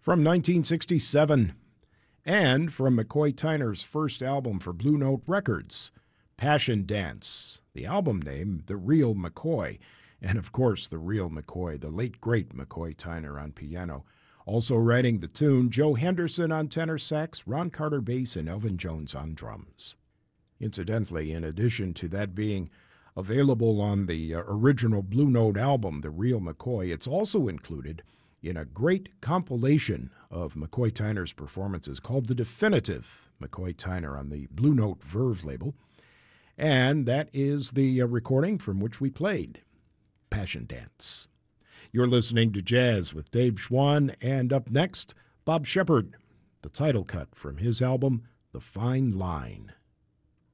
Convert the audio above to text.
from 1967, and from McCoy Tyner's first album for Blue Note Records, Passion Dance, the album name, The Real McCoy, and of course the real McCoy, the late great McCoy Tyner on piano. Also writing the tune, Joe Henderson on tenor sax, Ron Carter bass, and Elvin Jones on drums. Incidentally, in addition to that being available on the original Blue Note album, The Real McCoy, it's also included in a great compilation of McCoy Tyner's performances called The Definitive McCoy Tyner on the Blue Note Verve label. And that is the recording from which we played Passion Dance. You're listening to Jazz with Dave Schwann, and up next, Bob Shepard, the title cut from his album, The Fine Line.